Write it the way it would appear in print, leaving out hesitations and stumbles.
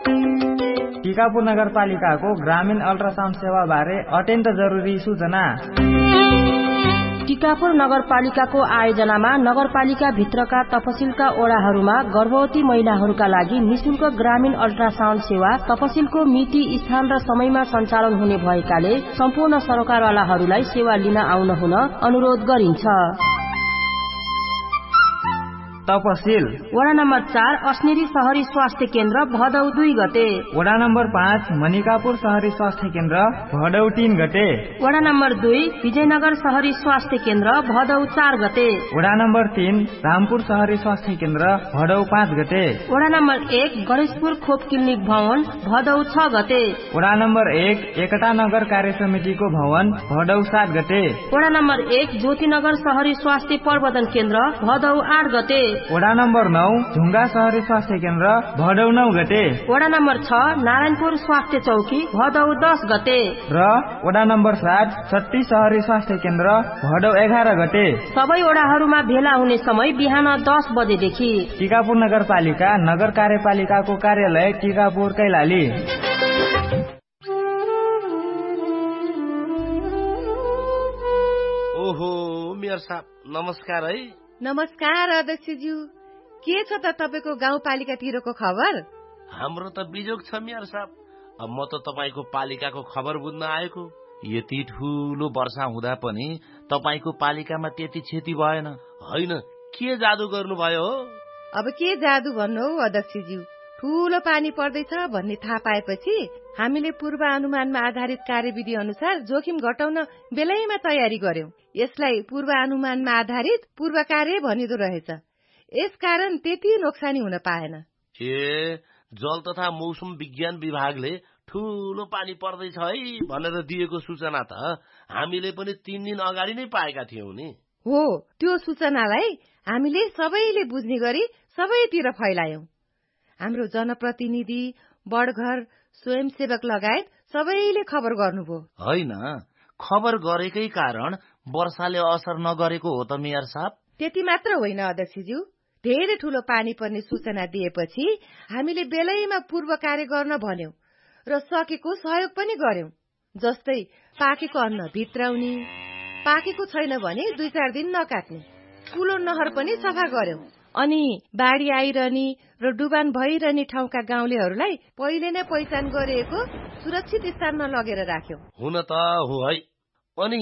टिकापुर नगरपालिकाको ग्रामीण अल्ट्रासाउन्ड सेवा बारे अत्यन्त जरुरी सूचना। टिकापुर नगरपालिकाको आयोजनामा नगरपालिका भित्रका तपसिलका ओडाहरूमा गर्भवती महिलाहरूका लागि निशुल्क ग्रामीण अल्ट्रासाउन्ड सेवा तपसिलको मिति, स्थान र समयमा सञ्चालन हुने भएकाले सम्पूर्ण सरकारवालाहरूलाई सेवा लिन आउन हुन अनुरोध गरिन्छ। तपसिल वडा नम्बर 4 अस्नेरी शहरी स्वास्थ्य केन्द्र भदौ 2 गते। वडा नम्बर 5 मनिकापुर शहरी स्वास्थ्य केन्द्र भदौ 3 गते। वडा नम्बर 2 विजयनगर शहरी स्वास्थ्य केन्द्र भदौ 4 गते। वडा नम्बर 3 रामपुर शहरी स्वास्थ्य केन्द्र भदौ 5 गते। वडा नम्बर 1 गणेशपुर खोप क्लिनिक भवन भदौ 6 गते। वडा नम्बर 1 एकता नगर कार्य समितिको भवन भदौ 7 गते। वडा नम्बर 1 ज्योतिनगर शहरी स्वास्थ्य प्रबन्धन केन्द्र भदौ 8 गते। वडा नम्बर 9 ढुङ्गा शहरी स्वास्थ्य केन्द्र भदौ 9 गते। वडा नम्बर 6 नारायणपुर स्वास्थ्य चौकी भदौ 10 गते। र वडा नम्बर 7 छत्ती शहरी स्वास्थ्य केन्द्र भदौ 11 गते। सबै वडाहरूमा भेला हुने समय बिहान 10 बजेदेखि। टिकापुर नगरपालिका नगर कार्यपालिकाको कार्यालय टिकापुर कैलाली। ओहो मेयर साहब नमस्कार है। नमस्कार अध्यक्षज्यू, के छ त तपाईको गाउँपालिकातिरको खबर? हाम्रो त बिजोग छ मेयर साहब। अब म त तपाईको पालिकाको खबर बुझ्न आएको। यति ठूलो वर्षा हुँदा पनि तपाईको पालिकामा त्यति क्षति भएन होइन? के जादु गर्नुभयो हो? अब के जादु भन्नु हौ अध्यक्षज्यू, ठूलो पानी पर्दैछ भन्ने थाहा पाएपछि हामीले पूर्वानुमानमा आधारित कार्यविधि अनुसार जोखिम घटाउन बेलैमा तयारी गर्यौं। यसलाई पूर्वानुमानमा आधारित पूर्व कार्य भनिदो रहेछ। यसकारण त्यति नोक्सानी हुन पाएन। जल तथा मौसम विज्ञान विभागले ठूलो पानी पर्दैछ है भनेर दिएको सूचना त हामीले पनि 3 दिन अगाडि नै पाएका थियौं नि। हो, त्यो सूचनालाई हामीले सबैले बुझ्ने गरी सबैतिर फैलायौं। हाम्रो जनप्रतिनिधि, बडघर, स्वयंसेवक लगायत सबैले खबर गर्नुभयो। होइन, खबर गरेकै कारण वर्षाले असर नगरेको हो त मेयर साहब? त्यति मात्र होइन अध्यक्षज्यू, धेरै ठूलो पानी पर्ने सूचना दिएपछि हामीले बेलैमा पूर्व कार्य गर्न भन्यौं र सकेको सहयोग पनि गर्यौं। जस्तै पाकेको अन्न भित्राउने, पाकेको छैन भने 2-4 दिन नकाट्ने, ठूलो नहर पनि सफा गर्यौं। अनि बाढी आइरहने र डुबान भइरहने ठाउँका गाउँलेहरूलाई पहिले नै पहिचान गरिएको सुरक्षित स्थानमा लगेर राख्यौं। हुन त हो है। अनि